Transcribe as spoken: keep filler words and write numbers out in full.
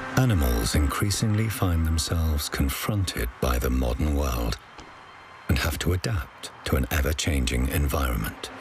Animals increasingly find themselves confronted by the modern world and have to adapt to an ever-changing environment.